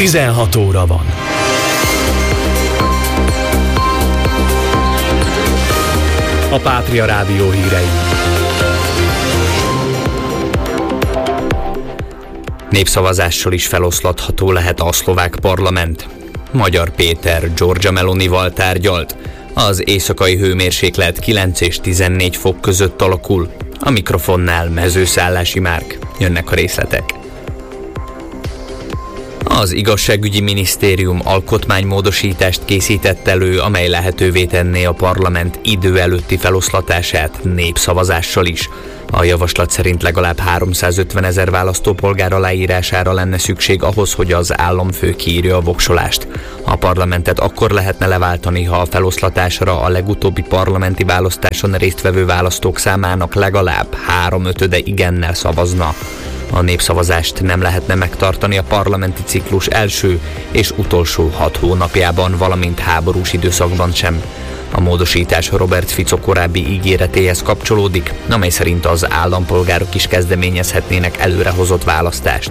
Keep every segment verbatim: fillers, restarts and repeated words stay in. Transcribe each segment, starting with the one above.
tizenhat óra van. A Pátria Rádió hírei. Népszavazással is feloszlatható lehet a szlovák parlament. Magyar Péter Giorgia Melonival tárgyalt. Az éjszakai hőmérséklet kilenc és tizennégy fok között alakul. A mikrofonnál Mezőszállási Márk. Jönnek a részletek. Az igazságügyi minisztérium alkotmánymódosítást készített elő, amely lehetővé tenné a parlament idő előtti feloszlatását népszavazással is. A javaslat szerint legalább háromszázötvenezer választópolgár aláírására lenne szükség ahhoz, hogy az államfő kiírja a voksolást. A parlamentet akkor lehetne leváltani, ha a feloszlatásra a legutóbbi parlamenti választáson résztvevő választók számának legalább háromötöde igennel szavazna. A népszavazást nem lehetne megtartani a parlamenti ciklus első és utolsó hat hónapjában, valamint háborús időszakban sem. A módosítás Robert Fico korábbi ígéretéhez kapcsolódik, amely szerint az állampolgárok is kezdeményezhetnének előrehozott választást.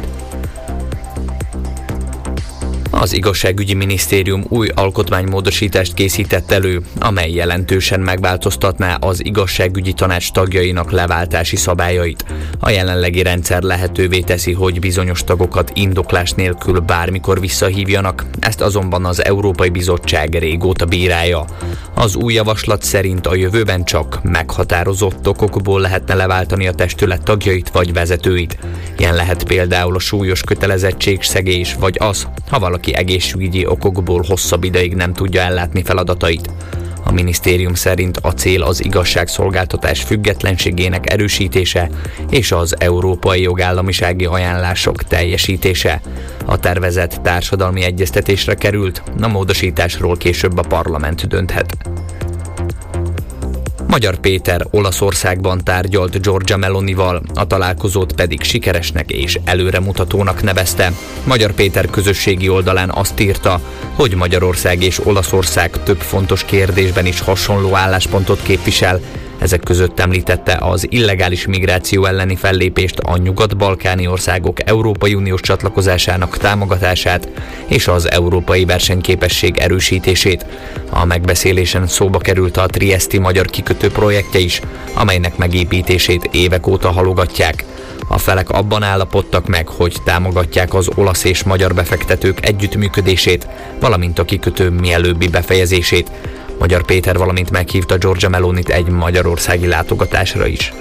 Az igazságügyi minisztérium új alkotmánymódosítást készített elő, amely jelentősen megváltoztatná az igazságügyi tanács tagjainak leváltási szabályait. A jelenlegi rendszer lehetővé teszi, hogy bizonyos tagokat indoklás nélkül bármikor visszahívjanak, ezt azonban az Európai Bizottság régóta bírálja. Az új javaslat szerint a jövőben csak meghatározott okokból lehetne leváltani a testület tagjait vagy vezetőit. Ilyen lehet például a súlyos kötelezettségszegés vagy az, ha valaki egészségügyi okokból hosszabb ideig nem tudja ellátni feladatait. A minisztérium szerint a cél az igazságszolgáltatás függetlenségének erősítése és az európai jogállamisági ajánlások teljesítése. A tervezet társadalmi egyeztetésre került, a módosításról később a parlament dönthet. Magyar Péter Olaszországban tárgyalt Giorgia Melonival, a találkozót pedig sikeresnek és előremutatónak nevezte. Magyar Péter közösségi oldalán azt írta, hogy Magyarország és Olaszország több fontos kérdésben is hasonló álláspontot képvisel. Ezek között említette az illegális migráció elleni fellépést, a nyugat-balkáni országok Európai Uniós csatlakozásának támogatását és az európai versenyképesség erősítését. A megbeszélésen szóba került a trieszti magyar kikötő projektje is, amelynek megépítését évek óta halogatják. A felek abban állapodtak meg, hogy támogatják az olasz és magyar befektetők együttműködését, valamint a kikötő mielőbbi befejezését. Magyar Péter valamint meghívta Giorgia Melonit egy magyarországi látogatásra is.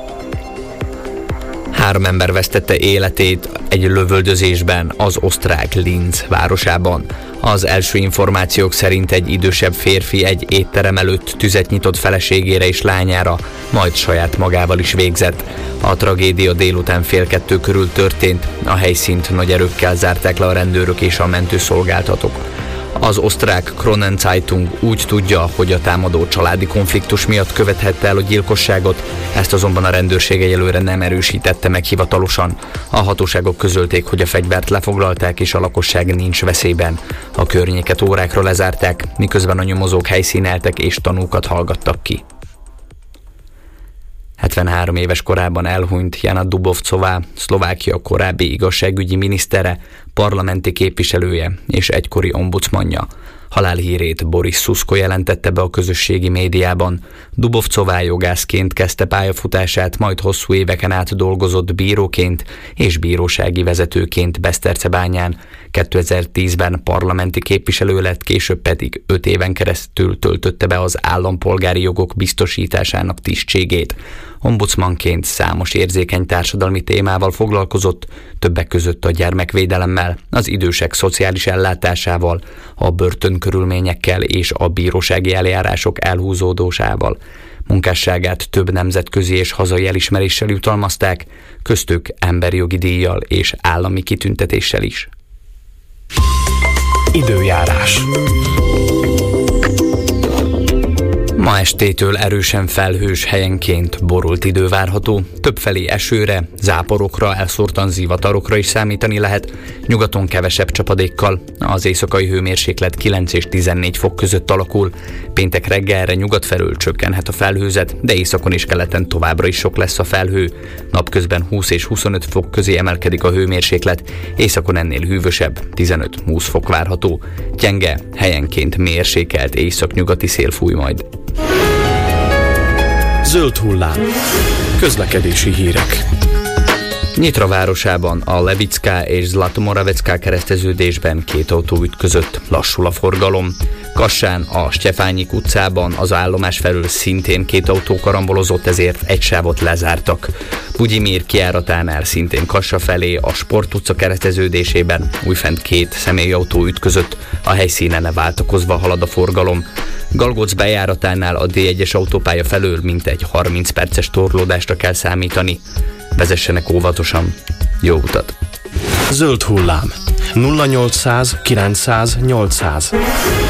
Három ember vesztette életét egy lövöldözésben az osztrák Linz városában. Az első információk szerint egy idősebb férfi egy étterem előtt tüzet nyitott feleségére és lányára, majd saját magával is végzett. A tragédia délután fél kettő körül történt, a helyszínt nagy erőkkel zárták le a rendőrök és a mentőszolgáltatók. Az osztrák Kronen Zeitung úgy tudja, hogy a támadó családi konfliktus miatt követhette el a gyilkosságot, ezt azonban a rendőrség egyelőre nem erősítette meg hivatalosan. A hatóságok közölték, hogy a fegyvert lefoglalták és a lakosság nincs veszélyben. A környéket órákra lezárták, miközben a nyomozók helyszíneltek és tanúkat hallgattak ki. hetvenhárom éves korában elhunyt Jana Dubovcová, Szlovákia korábbi igazságügyi minisztere, parlamenti képviselője és egykori ombudsmanja. Halálhírét Boris Szuszko jelentette be a közösségi médiában. Dubovcová jogászként kezdte pályafutását, majd hosszú éveken át dolgozott bíróként és bírósági vezetőként Besztercebányán. kétezer-tízben parlamenti képviselő lett, később pedig öt éven keresztül töltötte be az állampolgári jogok biztosításának tisztségét. Ombudsmanként számos érzékeny társadalmi témával foglalkozott, többek között a gyermekvédelemmel, az idősek szociális ellátásával, a börtönkörülményekkel és a bírósági eljárások elhúzódásával. Munkásságát több nemzetközi és hazai elismeréssel jutalmazták, köztük emberi jogi díjjal és állami kitüntetéssel is. Időjárás. Ma estétől erősen felhős, helyenként borult idő várható. Többfelé esőre, záporokra, elszórtan zivatarokra is számítani lehet. Nyugaton kevesebb csapadékkal. Az éjszakai hőmérséklet kilenc és tizennégy fok között alakul. Péntek reggelre nyugat felől csökkenhet a felhőzet, de északon és keleten továbbra is sok lesz a felhő. Napközben húsz és huszonöt fok közé emelkedik a hőmérséklet, északon ennél hűvösebb, tizenöt-húsz fok várható. Gyenge, helyenként mérsékelt északnyugati szél fúj majd. Zöld hullám. Közlekedési hírek. Nyitra városában a Levická és Zlatomoravecká kereszteződésben két autó ütközött, lassul a forgalom. Kassán a Stefányik utcában az állomás felől szintén két autó karambolozott, ezért egy sávot lezártak. Bugyimír kijáratánál szintén Kassa felé a Sport utca kereszteződésében újfent két személyautó ütközött, a helyszínen váltakozva halad a forgalom. Galgóc bejáratánál a dé egyes autópálya felől mintegy harminc perces torlódásra kell számítani. Vezessenek óvatosan. Jó utat! Zöld hullám. nulla nyolcszáz kilencszáz nyolcszáz